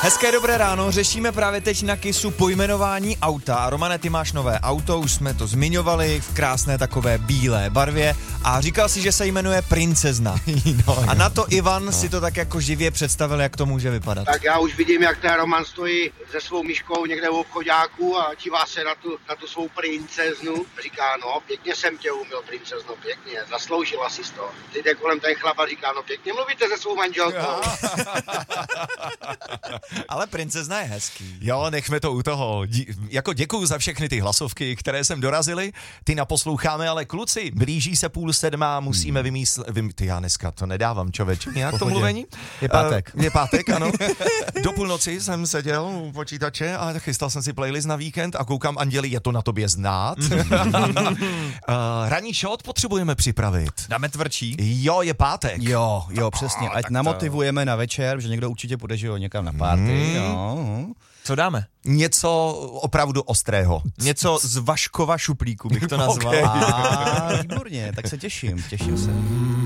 Hezké dobré ráno, řešíme právě teď na Kissu pojmenování auta. A Romane, ty máš nové auto, už jsme to zmiňovali, v krásné takové bílé barvě a říkal si, že se jmenuje Princezna. A na to Ivan si to tak jako živě představil, jak to může vypadat. Tak já už vidím, jak ten Roman stojí se svou myškou někde v obchoďáku a dívá se na tu svou princeznu. Říká, no, pěkně jsem tě umil, princezno, pěkně, zasloužila si to. Teď jde kolem ten chlap a říká, no pěkně mluvíte se svou manželkou. Ale princezna je hezký. Jo, nechme to u toho. Jako děkuju za všechny ty hlasovky, které sem dorazily. Ty naposloucháme, ale kluci, blíží se 6:30, musíme vymyslet. Ty já dneska to nedávám, čověče. Jak to mluvení? Je pátek. Je pátek, ano. Do půlnoci jsem seděl u počítače a chystal jsem si playlist na víkend a koukám, Anděli, je to na tobě znát. Ranní shot potřebujeme připravit. Dáme tvrdší? Jo, je pátek. Jo, přesně. Ať namotivujeme na večer, že někdo určitě půjde, že jo, někam na party. Jo. Co dáme? Něco opravdu ostrého. Něco z Vaškova šuplíku bych to nazval. Okay. Výborně, tak se těším se.